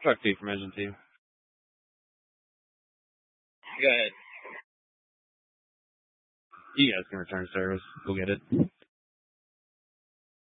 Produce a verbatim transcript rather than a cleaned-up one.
Talk to you from Engine Team. Go ahead. You guys can return service. Go get it.